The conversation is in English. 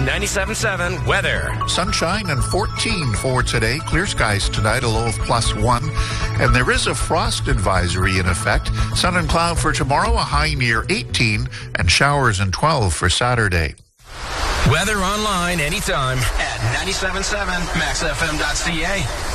97.7 weather. Sunshine and 14 for today. Clear skies tonight, a low of +1. And there is a frost advisory in effect. Sun and cloud for tomorrow, a high near 18, and showers and 12 for Saturday. Weather online anytime at 97.7 maxfm.ca.